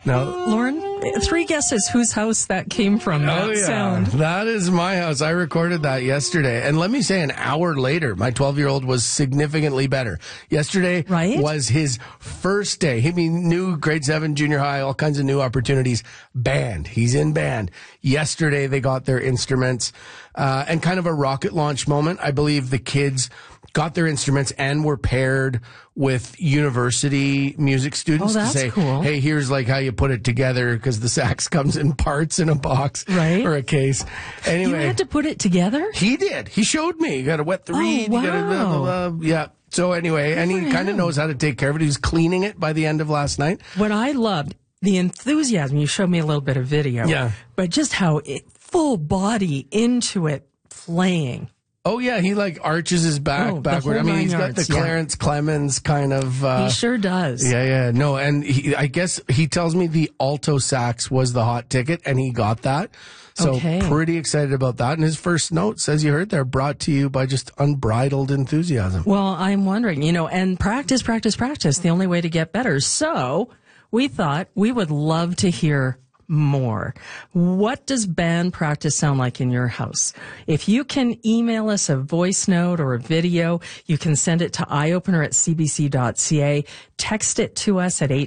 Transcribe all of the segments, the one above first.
No. Lauren, 3 guesses whose house that came from, that sound. That is my house. I recorded that yesterday. And let me say, an hour later, my 12-year-old was significantly better. Yesterday was his first day. He knew grade 7, junior high, all kinds of new opportunities. Band. He's in band. Yesterday, they got their instruments. And kind of a rocket launch moment. I believe the kids got their instruments and were paired with university music students to say, cool. Hey, here's like how you put it together, because the sax comes in parts in a box or a case. Anyway, you had to put it together? He did. He showed me. You got to wet the reed. Wow. You got to yeah. So anyway, and he kind of knows how to take care of it. He was cleaning it by the end of last night. What I loved, the enthusiasm. You showed me a little bit of video. But just how full body into it playing. Oh, yeah, he like arches his back backward. I mean, he's got the Clarence Clemens kind of... he sure does. Yeah. No, and I guess he tells me the alto sax was the hot ticket, and he got that. So pretty excited about that. And his first note, says you heard there, brought to you by just unbridled enthusiasm. Well, I'm wondering, and practice, the only way to get better. So we thought we would love to hear more. What does band practice sound like in your house? If you can email us a voice note or a video, you can send it to eyeopener@cbc.ca. Text it to us at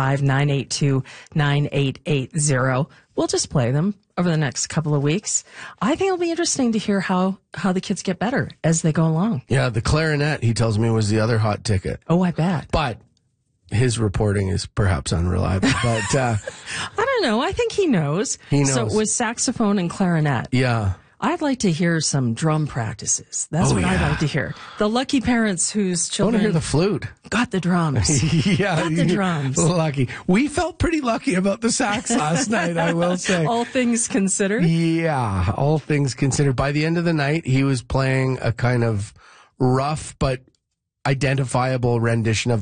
825-982-9880. We'll just play them over the next couple of weeks. I think it'll be interesting to hear how the kids get better as they go along. Yeah, the clarinet, he tells me, was the other hot ticket. Oh, I bet. But his reporting is perhaps unreliable. But I don't know. I think he knows. So it was saxophone and clarinet. Yeah. I'd like to hear some drum practices. That's what I'd like to hear. The lucky parents whose children... I want to hear the flute. Got the drums. Got the drums. Lucky. We felt pretty lucky about the sax last night, I will say. All things considered? Yeah, all things considered. By the end of the night, he was playing a kind of rough but identifiable rendition of